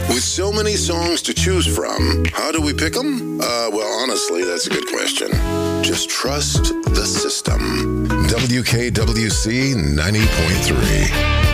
With so many songs to choose from, how do we pick them? Well, honestly, that's a good question. Just trust the system. WKWC 90.3.